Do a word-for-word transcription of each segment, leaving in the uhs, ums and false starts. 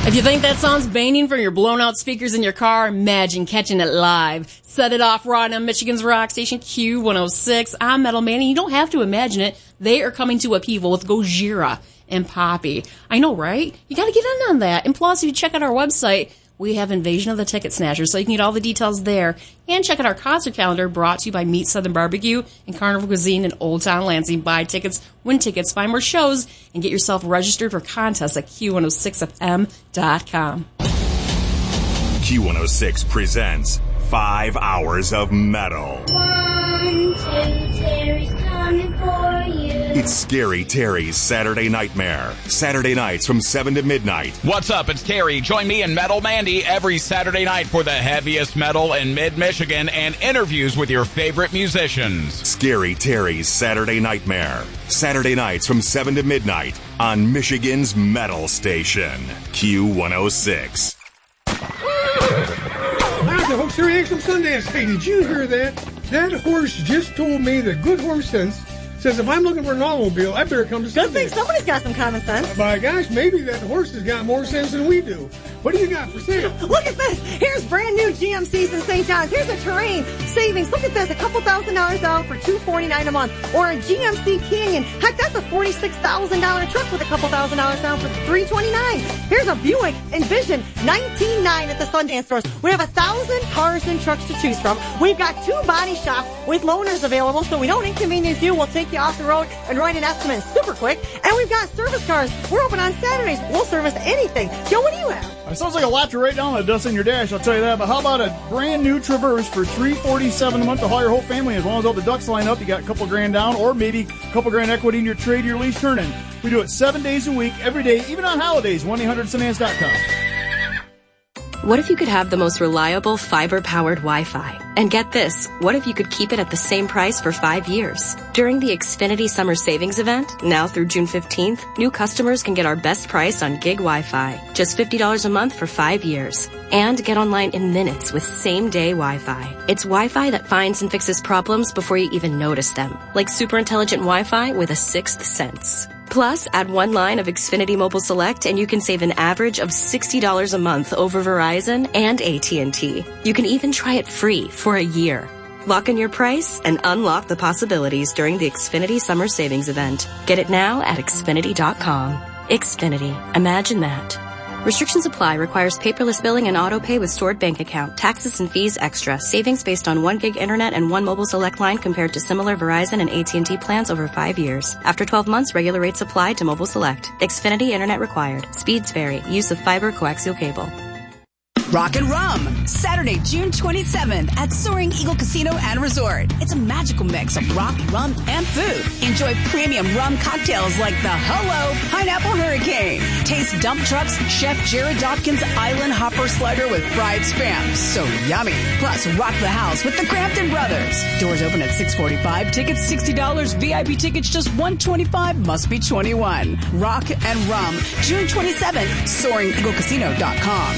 If you think that sounds banging from your blown-out speakers in your car, imagine catching it live. Set it off raw on Michigan's rock station Q one oh six. I'm Metal Man, and you don't have to imagine it. They are coming to Upheaval with Gojira and Poppy. I know, right? You got to get in on that. And plus, if you check out our website, we have Invasion of the Ticket Snatchers, so you can get all the details there. And check out our concert calendar, brought to you by Meat Southern Barbecue and Carnival Cuisine in Old Town Lansing. Buy tickets, win tickets, find more shows, and get yourself registered for contests at Q one oh six F M dot com. Q one oh six presents Five Hours of Metal. One, two, Terry's coming for you. It's Scary Terry's Saturday Nightmare. Saturday nights from seven to midnight. What's up? It's Terry. Join me and Metal Mandy every Saturday night for the heaviest metal in mid-Michigan and interviews with your favorite musicians. Scary Terry's Saturday Nightmare. Saturday nights from seven to midnight on Michigan's Metal Station. Q one oh six. Hi, the Hoax Terry from Sundance. Hey, did you hear that? That horse just told me that Good Horse Sense says if I'm looking for an automobile, I better come to Sundance. Good thing somebody's got some common sense. By gosh, maybe that horse has got more sense than we do. What do you got for sale? Look at this. Here's brand new G M Cs in Saint John's. Here's a Terrain savings. Look at this. A couple thousand dollars out for two hundred forty-nine dollars a month. Or a G M C Canyon. Heck, that's a forty-six thousand dollars truck with a couple thousand dollars down for three hundred twenty-nine dollars. Here's a Buick Envision nineteen nine at the Sundance stores. We have a thousand cars and trucks to choose from. We've got two body shops with loaners available, so we don't inconvenience you. We'll take you off the road and write an estimate super quick. And we've got service cars. We're open on Saturdays. We'll service anything. Joe, what do you have? It sounds like a lot to write down on the dust in your dash, I'll tell you that. But how about a brand new Traverse for three hundred forty-seven dollars a month to haul your whole family? As long as all the ducks line up, you got a couple grand down, or maybe a couple grand equity in your trade, your lease turn-in. We do it seven days a week, every day, even on holidays. one eight hundred Sundance dot com. What if you could have the most reliable fiber-powered Wi-Fi? And get this, what if you could keep it at the same price for five years? During the Xfinity Summer Savings Event, now through June fifteenth, new customers can get our best price on gig Wi-Fi. Just fifty dollars a month for five years. And get online in minutes with same-day Wi-Fi. It's Wi-Fi that finds and fixes problems before you even notice them. Like super intelligent Wi-Fi with a sixth sense. Plus, add one line of Xfinity Mobile Select and you can save an average of sixty dollars a month over Verizon and A T and T. You can even try it free for a year. Lock in your price and unlock the possibilities during the Xfinity Summer Savings Event. Get it now at Xfinity dot com. Xfinity. Imagine that. Restrictions apply. Requires paperless billing and auto pay with stored bank account. Taxes and fees extra. Savings based on one gig internet and one mobile select line compared to similar Verizon and A T and T plans over five years. After twelve months, regular rates apply to mobile select. Xfinity internet required. Speeds vary. Use of fiber coaxial cable. Rock and Rum, Saturday, June twenty-seventh at Soaring Eagle Casino and Resort. It's a magical mix of rock, rum, and food. Enjoy premium rum cocktails like the Hello Pineapple Hurricane. Taste Dump Truck's Chef Jared Dopkins Island Hopper Slider with fried spam. So yummy. Plus, rock the house with the Crampton Brothers. Doors open at six forty-five. Tickets sixty dollars. V I P tickets just one hundred twenty-five dollars. Must be twenty-one. Rock and Rum, June twenty-seventh. Soaring Eagle Casino dot com.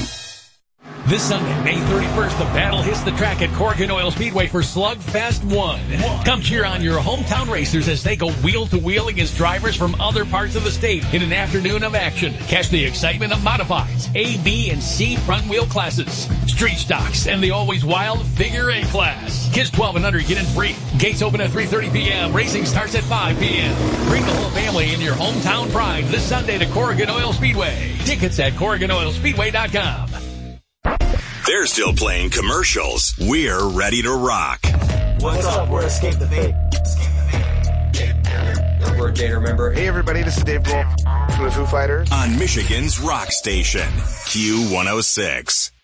This Sunday, May thirty-first, the battle hits the track at Corrigan Oil Speedway for Slugfest one. Come cheer on your hometown racers as they go wheel-to-wheel against drivers from other parts of the state in an afternoon of action. Catch the excitement of modifieds, A, B, and C front-wheel classes, street stocks, and the always wild Figure eight class. Kids twelve and under get in free. Gates open at three thirty p.m. Racing starts at five p.m. Bring the whole family in your hometown pride this Sunday to Corrigan Oil Speedway. Tickets at Corrigan Oil Speedway dot com. They're still playing commercials. We're ready to rock. What's up? We're Escape the Fate. Escape the Fate. We're a Gator member. Hey, everybody. This is Dave Grohl from the Foo Fighters. On Michigan's rock station, Q one oh six.